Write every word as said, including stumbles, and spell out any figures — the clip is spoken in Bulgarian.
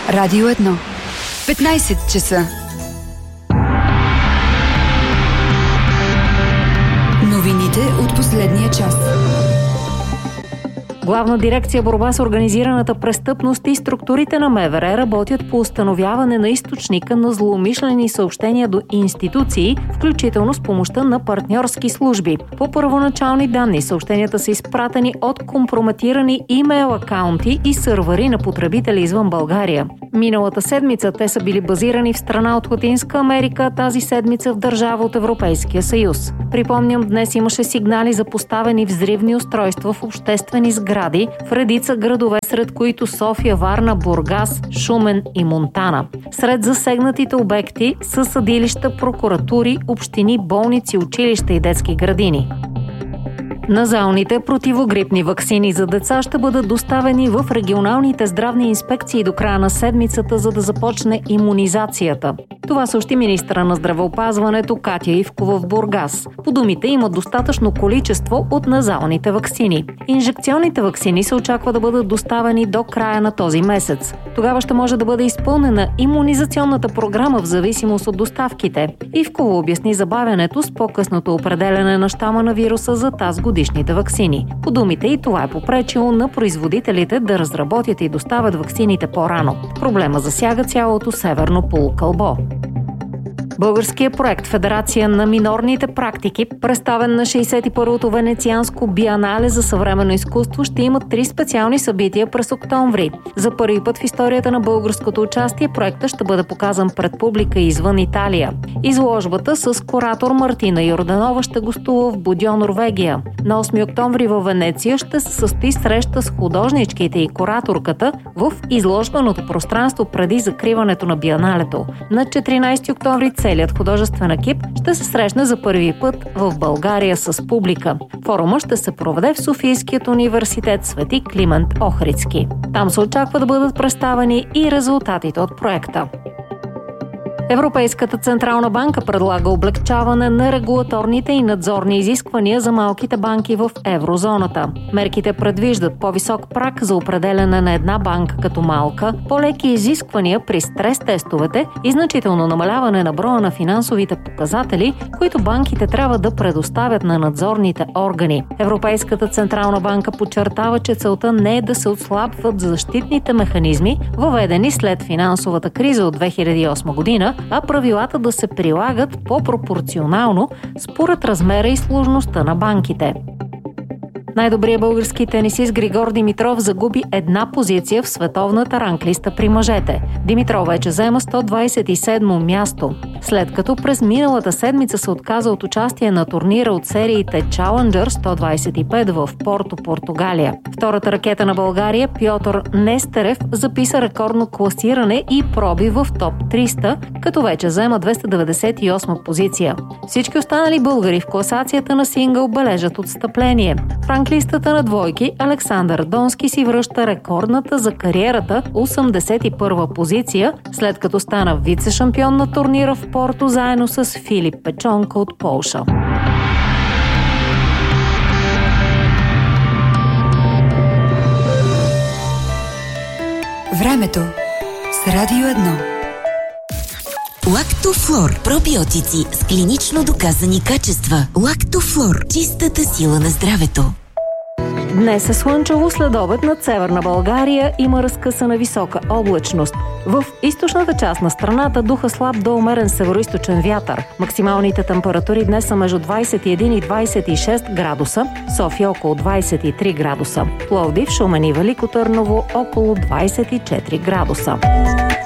Радио едно. петнайсет часа. Новините от последния час. Главна дирекция борба с организираната престъпност и структурите на МВР работят по установяване на източника на злоумишлени съобщения до институции, включително с помощта на партньорски служби. По първоначални данни съобщенията са изпратени от компрометирани имейл акаунти и сървъри на потребители извън България. Миналата седмица те са били базирани в страна от Латинска Америка, тази седмица в държава от Европейския съюз. Припомням, днес имаше сигнали за поставени взривни устройства в обществени сгради в редица градове, сред които София, Варна, Бургас, Шумен и Монтана. Сред засегнатите обекти са съдилища, прокуратури, общини, болници, училища и детски градини. Назалните противогрипни ваксини за деца ще бъдат доставени в регионалните здравни инспекции до края на седмицата, за да започне имунизацията. Това съобщи министъра на здравеопазването Катя Ивкова в Бургас. По думите има достатъчно количество от назалните ваксини. Инжекционните ваксини се очаква да бъдат доставени до края на този месец. Тогава ще може да бъде изпълнена имунизационната програма в зависимост от доставките. Ивкова обясни забавянето с по-късното определяне на щама на вируса за тази годишните ваксини. По думите и това е попречило на производителите да разработят и доставят ваксините по-рано. Проблема засяга цялото северно полукълбо. Българският проект Федерация на минорните практики, представен на шейсет и първото Венецианско биенале за съвременно изкуство, ще има три специални събития през октомври. За първи път в историята на българското участие проектът ще бъде показан пред публика извън Италия. Изложбата с куратор Мартина Йорданова ще гостува в Бодьо, Норвегия. На осми октомври във Венеция ще се състои среща с художничките и кураторката в изложбеното пространство преди закриването на биеналето. На четиринайсети октомври целият художествен екип ще се срещне за първи път в България с публика. Форума ще се проведе в Софийският университет Свети Климент Охридски. Там се очаква да бъдат представени и резултатите от проекта. Европейската централна банка предлага облекчаване на регулаторните и надзорни изисквания за малките банки в еврозоната. Мерките предвиждат по-висок праг за определяне на една банка като малка, по-леки изисквания при стрес-тестовете и значително намаляване на броя на финансовите показатели, които банките трябва да предоставят на надзорните органи. Европейската централна банка подчертава, че целта не е да се отслабват защитните механизми, въведени след финансовата криза от две хиляди и осма година, а правилата да се прилагат по-пропорционално според размера и сложността на банките. Най-добрият български тенисист Григор Димитров загуби една позиция в световната ранглиста при мъжете. Димитров вече заема сто двайсет и седмо място, след като през миналата седмица се отказа от участие на турнира от сериите Challenger сто двайсет и пет в Порто, Португалия. Втората ракета на България, Пьотър Нестерев, записа рекордно класиране и проби в топ триста, като вече заема двеста деветдесет и осма позиция. Всички останали българи в класацията на сингъл бележат отстъпление. В ранглистата на двойки Александър Донски си връща рекордната за кариерата осемдесет и първа позиция, след като стана вице-шампион на турнира в Порто заедно с Филип Печонка от Полша. Времето с Радио едно. Лактофлор. Пробиотици с клинично доказани качества. Лактофлор. Чистата сила на здравето. Днес е слънчево, след обед над Северна България има разкъсана висока облачност. В източната част на страната духа слаб до умерен североизточен вятър. Максималните температури днес са между двайсет и един и двайсет и шест градуса, София около двайсет и три градуса, Пловдив, Шумен и Велико Търново около двайсет и четири градуса.